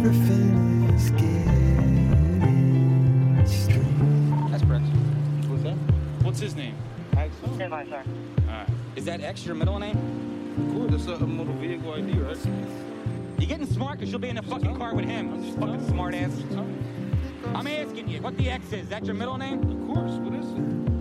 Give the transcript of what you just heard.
everything is getting strange. That's Prince. What's that? What's his name? Axel? Stand by, sir. Is that X your middle name? Cool, that's a motor vehicle ID, right? You getting smart because you'll be in the fucking car with him. I'm just fucking smart ass. I'm asking you, what the X is? That your middle name? Of course, what is it?